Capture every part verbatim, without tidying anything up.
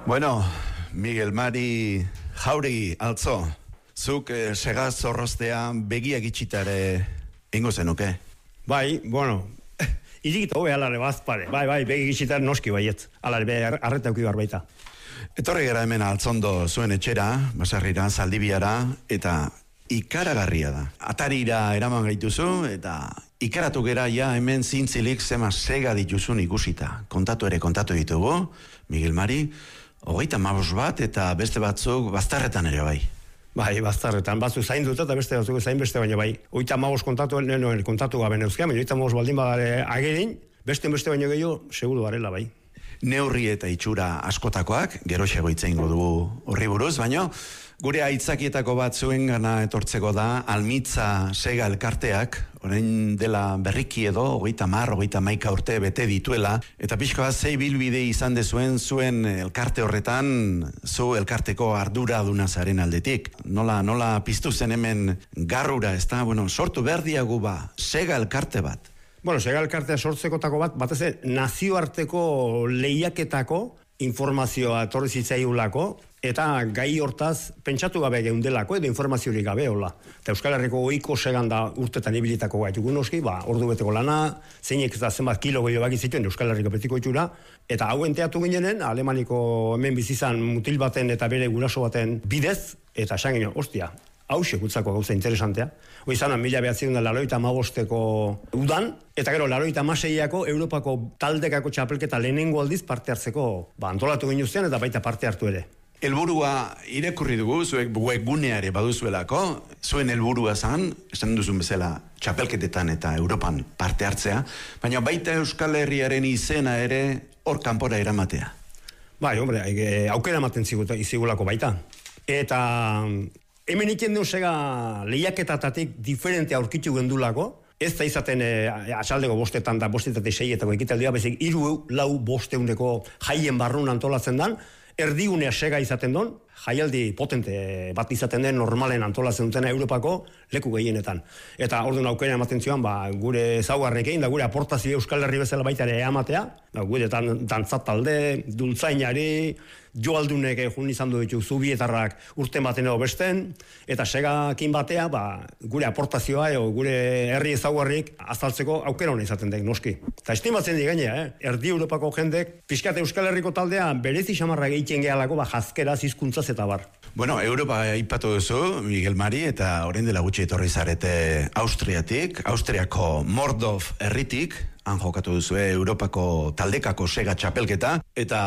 Bueno, Miguel Mari Jauregi, altzo, zuk eh, sega zorrostea begiak itxitare ingo zenuke? Bai, bueno, irikita hobe alare bazpare, bai, bai, begi itxitar noski baiet, alare be arreta euki barbaita. Etorri gara hemen altzondo zuen etxera, basarrira, Zaldibiara, eta ikaragarria da. Atarira eraman gaituzu, eta ikaratu gera ja hemen zintzilik zema sega dituzun ikusita. Kontatu ere kontatu ditugu, Miguel Mari, hogeita mabos bat eta beste batzuk baztarretan ere bai. Bai, baztarretan, batzuk zain dut eta beste batzuk zain beste baino bai. Oita mabos kontatu, nenoen kontatu gaben euskean, baina oita mabos baldin badare agerin, beste beste baino gehiago, seguru garela bai. Neurri eta itxura askotakoak, gero xegoitza ingo dugu horri buruz, baino, gure aitzakietako bat zuen gana etortzeko da, Almitza Sega elkarteak, orain dela berriki edo, hogeita mar, hogeita maika urte bete dituela, eta pixkoa zei bilbide izan dezuen zuen elkarte horretan, zu elkarteko ardura aduna zaren aldetik. Nola, nola piztu zen hemen garrura, ez da, bueno, sortu berdiagu ba, Sega elkarte bat. Bueno, Sega elkartea sortzekotako bat, batez nazioarteko lehiaketako informazioa etorri zitzaiulako, eta gai hortaz pentsatu gabe geundelako, edo informaziorik gabe hola. Eta Euskal Herriko ohiko segan da urtetan ibilitako gaitugu noski, ba, ordu beteko lana, zeinek eta zenbat kilo gehiago baki zituen Euskal Herriko betiko itxura, eta hau enteatu ginenen, Alemaniko hemen bizizan mutil baten eta bere guraso baten bidez, eta esan ginen, ostia, hau sekutzako gauza interesantea. Hoi zanan, mila behatzen da laroita amabosteko udan, eta gero laroita amaseiako Europako taldekako txapelketa lehenengo aldiz parte hartzeko ba, antolatu ginuztean eta baita parte hartu ere. Helburua irakurri dugu, zuek webguneare baduzuelako, zuen helburua zan, esan duzun bezala, txapelketetan eta Europan parte hartzea, baina baita Euskal Herriaren izena ere hor kanpora eramatea. Bai, hombre, aukera ematen zigulako baita. Eta hemen iken duen sega lehiaketatatik diferente aurkitu gendulako, ez da izaten e, atxaldeko bostetan da bostetatik seietako ekitaldia, bezik iru lau bosteundeko jaien barrun antolatzen dan, erdigunea sega izaten don, jaialdi potente bat izaten den normalen antolatzen dutena Europako leku gehienetan. Eta orduan aukera ematen zioan, ba, gure zaugarrekein da gure aportazio Euskal Herri bezala baita ere ematea, da, gure dantzatalde, dultzainari, joaldunek jun izan du ditu zubietarrak urten baten edo besten, eta segakin batea, ba, gure aportazioa edo gure herri ezaugarrik azaltzeko aukera hona izaten dek, noski. Eta estimatzen digainea, eh? Erdi Europako jendek, pixkat Euskal Herriko taldea berezi xamarra egiten gehalako, ba, jazkera, zizkuntzaz eta bar. Bueno, Europa aipatu duzu, Miguel Mari, eta orain dela gutxi etorri zarete Austriatik, Austriako Mordorf herritik, han jokatu duzu Europako taldekako sega txapelketa, eta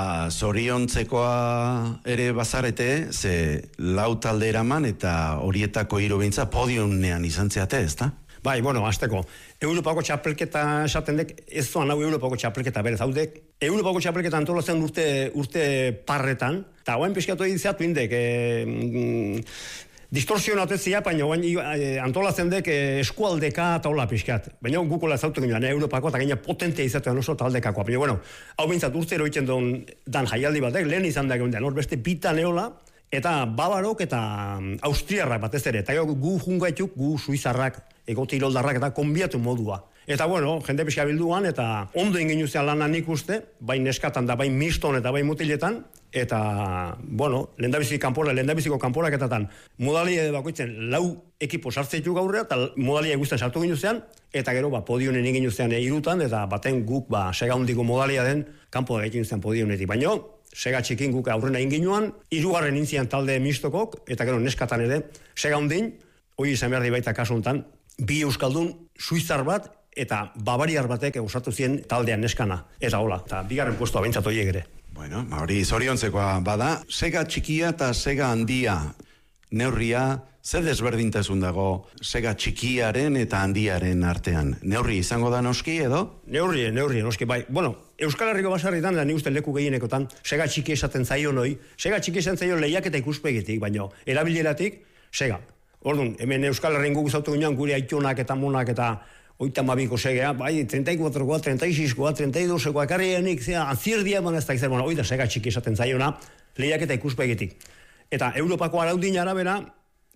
zoriontzekoa ere bazarete, ze lau talde eraman eta horietako hiru beintza podiumean izan zeate, ezta? Bai, bueno, azteko, Europako txapelketa esaten dek, ez zoan hau Europako txapelketa berez, hau dek, Europako txapelketa antolatzen urte, urte parretan, eta hauen peskatu egin zeatu indek, e, mm, distorsionatezia, baina e, antolatzen dek e, eskualdeka eta hola pixkat. Baina gukola zautu ginen, Europako eta gaina potentea izaten oso taldekakoa. Baina, bueno, hau bintzat urtero egiten duen dan jaialdi batek, lehen izan da ginen, hor beste bitan eola, eta babarok eta austriarrak batez ere, eta gu jungaituk, gu suizarrak, egote iroldarrak eta konbiatu modua. Eta bueno, jende pixka bilduan, eta ondo ingin ustean lanan ikuste, bain neskatan da bain miston eta bain mutiletan, eta, bueno, lehendabiziko kanpora, lehendabiziko kanporaketatan, modalia bakoitzen lau ekipo sartzeitu gaurrea, eta modalia guztien sartu gin ustean, eta gero, ba, podionen ingin ustean irutan, eta baten guk, ba, sega hundiko modalia den, kanpo da egin ustean podionetik. Baina, sega txikin guk aurrena inginuan, hirugarren intzian talde mistokok, eta gero neskatan ere, sega hundin, hori izan behar di baita kasu honetan, bi euskaldun, suizar bat, eta bavariar batek osatu zien taldean neskana. Eta hola, eta bigarren puestua bintzatu horiek ere. Bueno, hori zoriontzekoa bada, sega txikia eta sega handia neurria, zer desberdintasun dago sega txikiaren eta handiaren artean? Neurri izango da noski edo? Neurri, neurri, noski, bai. Bueno, Euskal Herriko basarritan, da ni uste leku gehienekotan, sega txiki esaten zaio noi, sega txiki esaten zaio lehiaketa ikuspegitik, baino, erabileratik, sega. Orduan, hemen Euskal Herrin guk zautu ginean gure aitonak eta monak eta oita mabiko segea, bai, treinta y cuatrokoa, treinta y seiskoa, treinta y dosekoa, ekarri enik, zera, anzierdia eman ez da izan, oida sega txiki esaten zaiona, lehiaketa ikuspegitik. Eta Europako araudin arabera,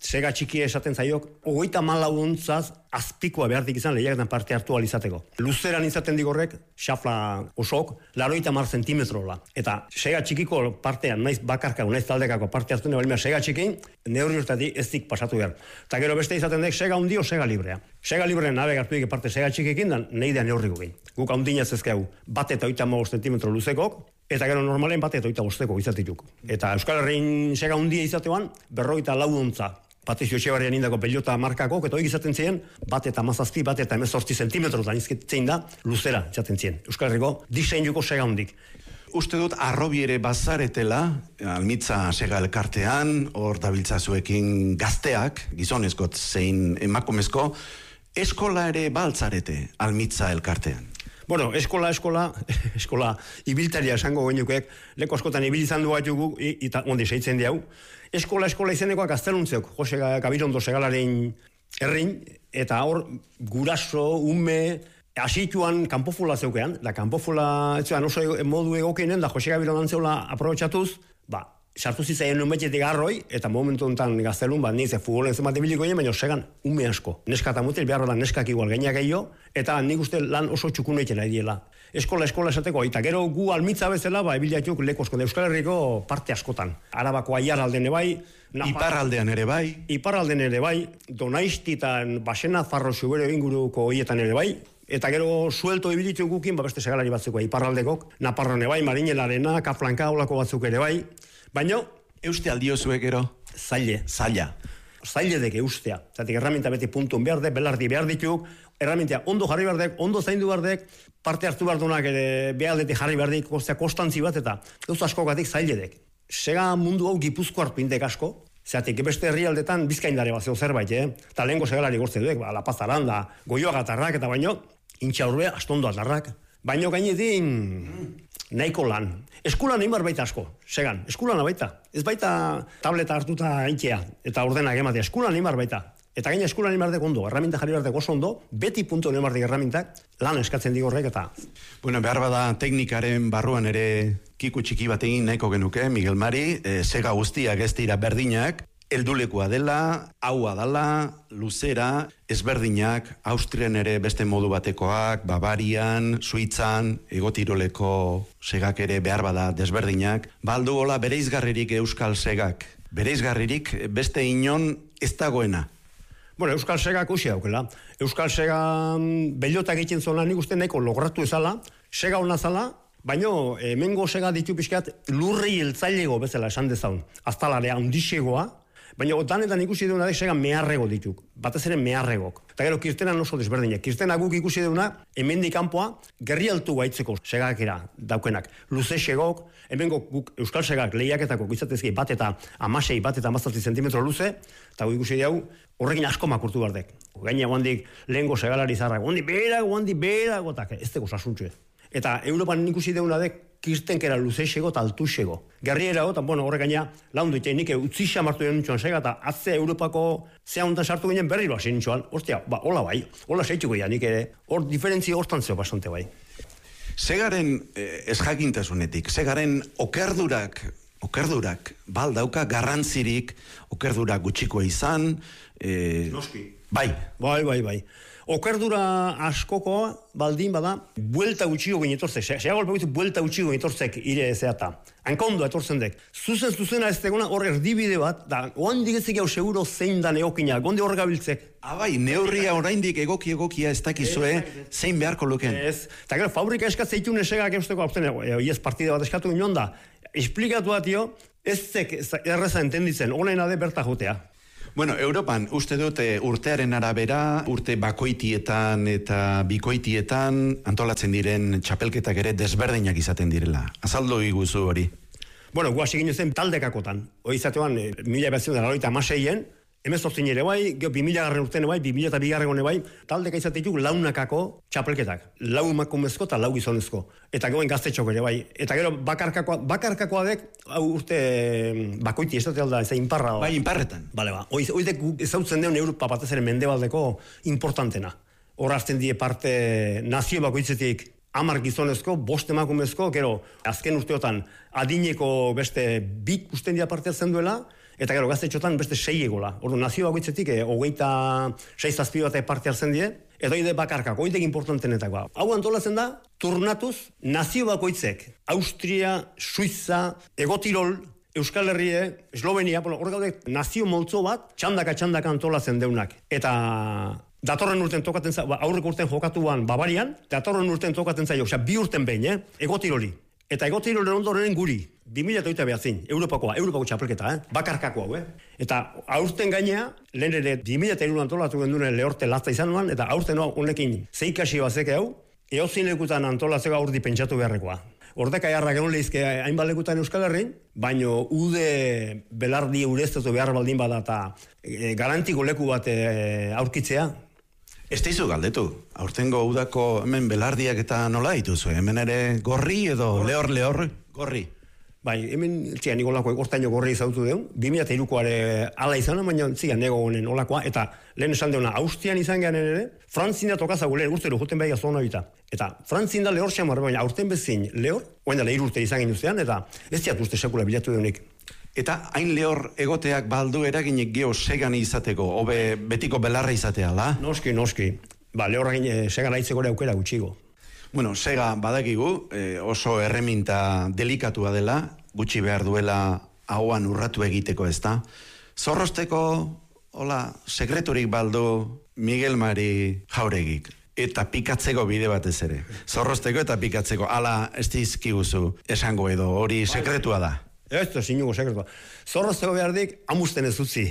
sega txiki esaten zaiok, hogeita hamalau ontzaz azpikoa behartik izan lehiaketan parte hartu alizateko. Luzeran izaten digorrek, xafla osok, laroita mar zentimetrola. Eta sega txikiko partean, naiz bakarka, naiz taldekako parte hartu nahi, sega txikin, neurri hortatik ez dik pasatu behar. Eta gero beste izaten dek, sega hundi o sega librea. Sega librean nabegartu dik parte sega txikikin, da nahi da neurri gukin. Guk hundinaz ezkeu, bat eta oita hamabost zentimetro luzekok, eta gero normalen bat eta oita bosteko izatetuk. Eta Euskal Herrin sega hundia izatean, berroita lau ontza. Patrizio Etxebarrian indako pelota markako, eta hori izaten ziren, bat eta mazazpi, bat eta emezortzi zentimetrotan izketzen da, luzera izaten ziren. Euskal Herriko diseinuko sega hundik. Uste dut, arrobi ere bazaretela, Almitza sega elkartean, hor dabiltzazuekin gazteak, gizonezkot zein emakumezko, eskola ere baltzarete Almitza elkartean. Bueno, eskola, eskola, eskola ibiltaria esango genukeek, leko askotan ibilizan du batugu, eta ondi seitzen diau. Eskola, eskola izenekoak gazteluntzeok, Jose Gabirondo segalaren errin, eta hor guraso, ume, asituan kanpofula zeukean, da kanpofula etzuan oso modu egokinen, da Jose Gabirondo antzeula aprobetxatuz, ba, sartu zitzaien nun betxetik arroi, eta momentu honetan gaztelun, bat nize futbolen zenbat ibiliko ginen, baina segan ume asko. Neska eta mutil behar da neskak igual gainak gehiago, eta nik uste lan oso txukun egiten nahi diela. Eskola, eskola esateko, eta gero gu Almitza bezala, ba, ebiliatuk leko asko, Euskal Herriko parte askotan. Arabako aiaralden ere bai, Iparraldean ere bai, Iparralden ere bai, Donaistitan, Basena, Farro, Xubero inguruko hoietan ere bai, eta gero suelto ibilitu gukin, ba, beste segalari batzuk iparraldekok, Naparron ere bai, Marinelarena, Kaflanka, olako batzuk ere bai, baina euste aldiozuek ero? Zaile. Zaila. Zaile dek eustea. Zatik erraminta beti puntun behar dek, belardi behar dituk, erramintia ondo jarri behar dek, ondo zaindu behar dek, parte hartu behar dunak behar detik jarri behar dik, kostea kostantzi bat, eta gauza askogatik zaile dek. Sega mundu hau Gipuzko harpindek asko, zatik beste herrialdetan bizkaindare bat zeo zerbait, eh? Eta lehenko segalari gortze duek, ba, La Paz Aranda, Goioaga atarrak, eta baino, intxaurbe, astondo atarrak. Baino gainetin nahiko lan. Eskulan egin bar baita asko, segan, eskulan baita. Ez baita tableta hartuta aintzea, eta ordenak ematea, eskulan egin bar baita. Eta gaina eskulan egin bar dek ondo, erraminta jarri bar dek oso ondo, beti puntu egin bar dek erramintak, lan eskatzen digorrek eta... Bueno, behar bada teknikaren barruan ere kiku txiki bat egin nahiko genuke, Miguel Mari, e, sega guztiak ez dira berdinak, heldulekoa dela, haua dela, luzera, ezberdinak, Austrian ere beste modu batekoak, Bavarian, Suitzan, egotiroleko segak ere behar bada desberdinak. Baldu gola bereizgarririk euskal segak, bereizgarririk beste inon ez dagoena. Bueno, euskal segak usi daukela. Euskal sega bellotak egiten zona nik uste nahiko logratu ezala, sega hona zala, baino hemengo sega ditu pixkat lurri hiltzailego bezala esan dezaun. Aztalarea handixegoa, baina danetan ikusi deuna da sega meharrego dituk, batez ere meharregok. Eta gero kirtenan oso desberdinak. Kirtena guk ikusi deuna, hemendik kanpoa gerri altu gaitzeko segakera daukenak. Luze segok, hemengo guk euskal segak lehiaketako izatezki bat eta amasei, bat eta amazazpi zentimetro luze, eta guk ikusi dugu horrekin asko makurtu bardek. Gaina guandik lehengo segalari zarrak, guandik beherago, guandik beherago, eta ez teko sasuntxue. Eta Europan ikusi deuna dek, kirtenkera luzeixego eta altuxego. Gerriera eta bueno, horrek gaina laundu ite nik utzixa martu den nintxoan sega, eta atze Europako zea hontan sartu ginen berri loa zen nintxoan. Ostia, ba, hola bai, hola seitxuko ya nik ere, hor diferentzia hortan zeo bastante bai. Segaren eh, ez jakintasunetik, segaren okerdurak, okerdurak, baldauka garrantzirik, okerdurak gutxikoa izan, eh, Noski. Bai. Bai, bai, bai. Okerdura askokoa baldin bada, buelta gutxiko ginetortzek. Sega golpe gutxik, buelta gutxiko ginetortzek ire zeata. Hankondo etortzen dek. Zuzen zuzena ez teguna hor erdibide bat, da, oandik ezik hau seguro zein da neokina, gondi hor gabiltzek. Abai, neurria oraindik egoki egokia ez dakizue, zein beharko luken. Ez, eta gero fabrika eskatzeitun esegak eusteko hauzten, ez partide bat eskatu ginen da, esplikatu bat jo, ez zek erreza entenditzen, honena de berta jotea. Bueno, Europan uste dute urtearen arabera, urte bakoitietan eta bikoitietan antolatzen diren txapelketak ere desberdinak izaten direla. Azaldu iguzu hori. Bueno, guazi ginen zen taldekakotan. Hoi izatean, e, mila behatzen dara hori amaseien, emezortzin ere bai, geho bi mila garren urten bai, bi mila eta bigarren bai, taldeka izatetuk launakako txapelketak. Lau emakumezko eta lau gizonezko. Eta gehoen gaztetxok ere bai. Eta gero bakarkakoa, bakarkakoa dek, hau urte bakoiti ez dut alda, ez da inparra. Bai, inparretan. Bale ba, hoi dek ezautzen deun Europa batez ere mendebaldeko importantena. Hor hartzen die parte nazio bakoitzetik hamar gizonezko, bost emakumezko, gero azken urteotan adineko beste bik usten dira parte hartzen duela, eta gero gaztetxotan beste sei egola. Ordu nazio bakoitzetik e, hogeita sei zazpi bat parte hartzen die, edo ide bakarkak, oidek importantenetakoa. Hau antolatzen da, turnatuz, nazio bakoitzek, Austria, Suiza, Egotirol, Euskal Herrie, Eslovenia, hor gaude nazio moltzo bat, txandaka txandaka antolatzen deunak. Eta datorren urten tokatzen zaio, aurreko urten jokatuan Bavarian, datorren urten tokatzen zaio, osea, bi urten behin, eh? Egotiroli. Eta Egotirolen ondoren guri, bi mila hogeita behatzin, Europakoa, Europako txapelketa, eh? Bakarkako hau, eh? Eta aurten gainea, lehen ere bi mila hiru antolatu genduen lehorte latza izan nuan, eta aurten honekin zeikasi bazeke hau, eozin lekutan antolatzeko aurdi pentsatu beharrekoa. Ordeka jarrak egon lehizke hainbat lekutan Euskal Herrin, baino ude belardi ureztetu behar baldin bada eta e, garantiko leku bat e, aurkitzea. Ez dizu galdetu, aurtengo udako hemen belardiak eta nola dituzu, hemen ere gorri edo lehor-lehor gorri. Bai, hemen txian nigolako hortaino gorri izautu deun, bi mila hirukoare ala izan, baina zian nego honen olakoa, eta lehen esan deuna, Austrian izan gehan ere, Frantzina tokazago lehen urtero juten behar zona bita. Eta Frantzin da lehor xamar, baina aurten bezin lehor, oen da lehir urte izan genuztean, eta ez ziat uste sekula bilatu deunik. Eta hain lehor egoteak baldu eraginek geho segan izateko, obe betiko belarra izatea, da? Noski, noski. Ba, lehor egin segan aitzeko aukera gutxigo. Bueno, sega badakigu, eh, oso erreminta delikatua dela, gutxi behar duela ahoan urratu egiteko, ez da? Zorrosteko, hola, sekreturik baldu Miguel Mari Jauregik. Eta pikatzeko bide batez ere. Zorrosteko eta pikatzeko. Ala, ez dizkiguzu esango edo, hori sekretua da. Ez da, sinugo sekretua. Zorrozteko behar dik, amusten ez utzi.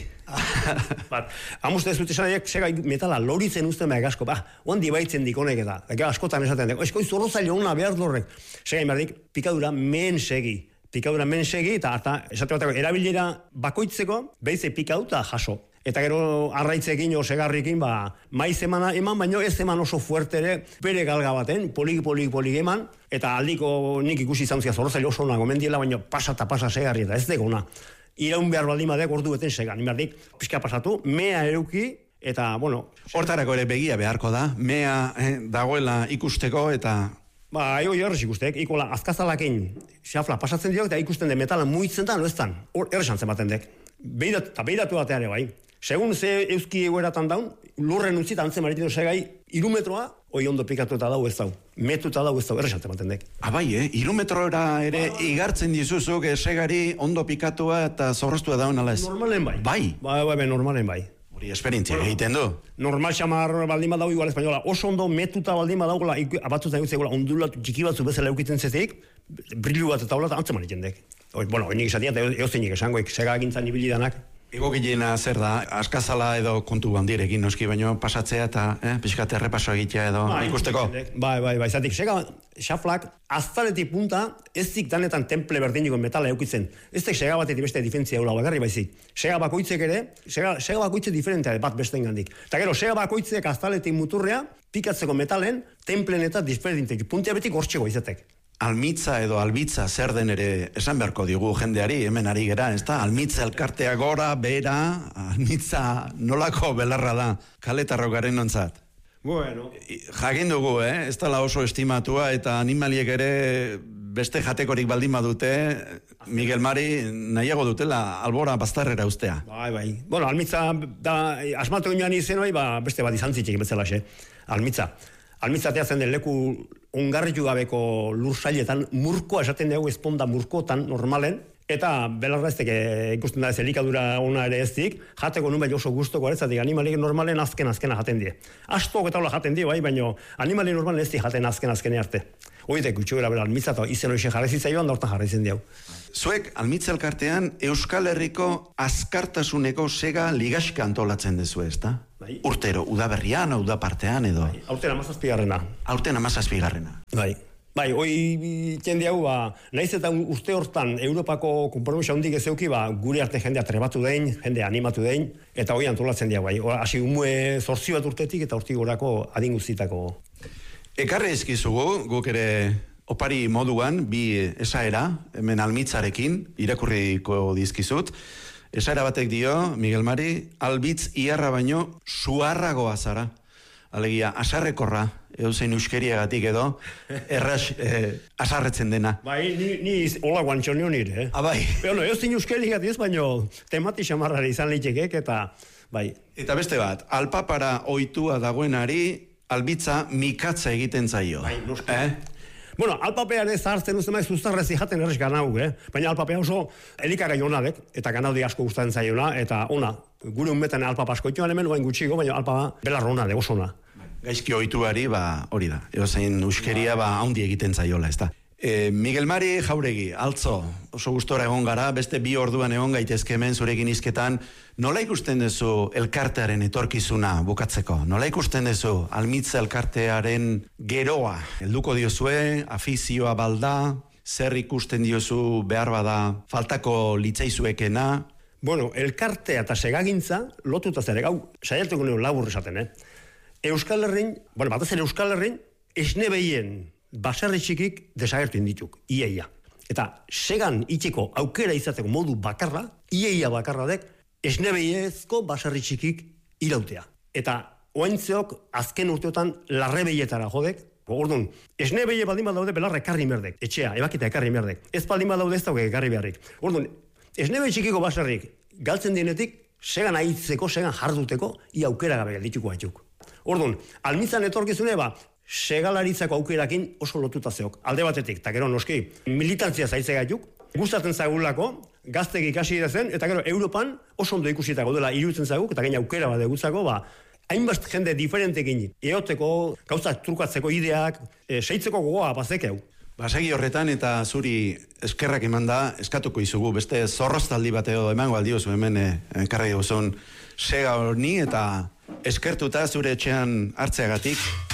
Bat, amusten ez utzi esan egin, sega metala loritzen uzten behar asko, ba, ondi baitzen dik honek eta, ega askotan esaten dik, eskoi zorrozailo hona behar dorrek. Sega behar dik, pikadura men segi. Pikadura men segi, eta harta, esate batako, erabilera bakoitzeko, behize pikadu eta jaso. Eta gero arraitzekin o segarrikin, ba, maiz eman, eman baino ez eman oso fuertere, bere galga baten, poliki, poliki, poliki eman, eta aldiko nik ikusi izan zia zorrozailo oso nago mendiela, baino pasa eta pasa segarri, eta ez degona. Iraun behar baldin badek ordu beten segan, behar dik, pixka pasatu, mea eruki, eta, bueno... Hortarako ere begia beharko da, mea eh, dagoela ikusteko, eta... Ba, ego jorrez ikustek, ikola azkazalakin xafla pasatzen diok, eta ikusten de metala muitzen da, no ez dan, hor erresan zematen dek. Beiratu, eta beiratu bateare bai. Segun ze euski egoeratan daun, lurren utzi eta antzen maritino segai, irumetroa, hoi ondo pikatu eta dau ez dau. Metu eta dau ez dau, erresan zematen dek. Abai, eh? Irumetroera ere ba, igartzen dizuzuk segari ondo pikatua eta zorrostua daun ala ez? Normalen bai. Bai? Bai, bai, bai, normalen bai. Hori esperientzia bueno, egiten du. Normal xamar baldin badau igual espainola, oso ondo metuta baldin badaugula, abatzutan egutzen egula, ondulatu txiki batzu bezala eukiten zetik, brilu bat eta hola eta antzeman ikendek. Bueno, hori nik esatia, eozeinik esangoik, sega egintzan ibilidanak. Egokilena zer da, askazala edo kontu bandirekin noski, baino pasatzea eta eh, pixkat errepaso egitea edo bai, ikusteko. Bai, bai, bai, zatik, sega, xaflak, aztaletik punta, ez zik danetan temple berdiniko metala eukitzen. Ez tek sega batetik beste difentzia eula bagarri baizik. Sega bakoitzek ere, sega, sega bakoitze diferentea bat beste engandik. Eta gero, sega bakoitzek aztaletik muturrea, pikatzeko metalen, templen eta diferentek. Puntia betik hortxego izatek. Almitza edo albitza zer den ere esan beharko digu jendeari, hemen ari gera, ez da? Almitza elkartea gora, bera, almitza nolako belarra da, kaletarro garen nontzat. Bueno. Jakin dugu, eh? Ez dala oso estimatua eta animaliek ere beste jatekorik baldin badute, Miguel Mari nahiago dutela albora bastarrera ustea. Bai, bai. Bueno, almitza, da, asmatu ginoan izen hori, ba, beste bat izan zitzik bezala, xe. Almitza. Almitzatea zen den leku ongarritu gabeko lursailetan, murkoa esaten dugu ezponda murkotan normalen, eta belarra ez teke ikusten da ez elikadura ona ere ez dik, jateko nun bai oso guztoko aretzatik animalik normalen azken-azkena jaten die. Astok eta hola jaten die, bai, baina animalik normalen ez di jaten azken-azkene arte. Hoitek gutxugera bera almitza eta izen hoxe jarrezitza joan da hortan jarrezen diau. Zuek almitza elkartean Euskal Herriko azkartasuneko sega ligaxka antolatzen dezu ez da? Bai. Urtero, udaberrian, udapartean edo? Bai. Aurten amazazpigarrena. Aurten amazazpigarrena. Bai. Bai, hoi txendi hau, ba, nahiz eta uste hortan Europako konpromiso handik ez euki, ba, gure arte jendea trebatu dein, jendea animatu dein, eta hoi antolatzen dira, bai. Hasi umue zortzi bat urtetik eta hortik gorako adinguzitako. Ekarre ezkizugu, guk ere opari moduan, bi esaera, hemen almitzarekin, irakurriko dizkizut. Esaera batek dio, Miguel Mari, albitz iarra baino suarragoa zara. alegia asarrekorra, eusein euskeriagatik edo, erraz eh, asarretzen dena. Bai, ni, ni hola guantxo nion nire, eh? Ah, bai. Bueno, eusein euskeriagatik ez, baino temati xamarrari izan leitekek, eta bai. Eta beste bat, alpapara ohitua dagoenari, albitza mikatza egiten zaio. Bai, noski. Eh? Bueno, alpapean ez hartzen uste maiz zuztarrez jaten errez ganau, eh? Baina alpapea oso elikagai honadek, eta ganaudi asko gustatzen zaiona, eta ona, gure unmetan alpapa asko itoan hemen, oain gutxiko, baina alpapa belar honade, oso ona. Gaizki ohituari, ba, hori da, eozein euskeria, ba, haundi egiten zaiola, ez da. E, Miguel Mari Jauregi, altzo, oso gustora egon gara, beste bi orduan egon gaitezke hemen zurekin izketan, nola ikusten duzu elkartearen etorkizuna bukatzeko? Nola ikusten duzu almitza elkartearen geroa? Helduko diozue, afizioa balda, zer ikusten diozu behar bada faltako litzaizuekena? Bueno, elkartea eta segagintza lotuta zere gau, saiatuko nuen labur esaten, eh? Euskal Herrin, bueno, batez ere Euskal Herrin, esne behien baserri txikik desagertu indituk, iaia. Eta segan itxeko aukera izateko modu bakarra, iaia bakarra dek, esne behiezko baserri txikik irautea. Eta oaintzeok azken urteotan larre behietara jodek, orduan, esne behie baldin badaude belarra ekarri merdek, etxea, ebakita ekarri merdek. Ez baldin badaude ez dauke ekarri beharrik. Orduan, esne behi txikiko baserrik galtzen dienetik, segan aitzeko, segan jarduteko, ia aukera gabe geldituko haitzuk. Orduan, almitzan etorkizune ba, segalaritzako aukerakin oso lotuta zeok. Alde batetik, eta gero noski, militantzia zaitze gaituk, gustatzen zagulako, gaztek ikasi zen, eta gero Europan oso ondo ikusitako dela iruditzen zaguk, eta gaina aukera bat egutzako, ba, hainbast jende diferentekin, eoteko, gauzak trukatzeko ideak, e, seitzeko gogoa bazekeu. Basegi horretan eta zuri eskerrak eman da, eskatuko izugu, beste zorroztaldi bat edo emango aldiozu hemen enkarri duzun sega honi eta eskertuta zure etxean hartzeagatik.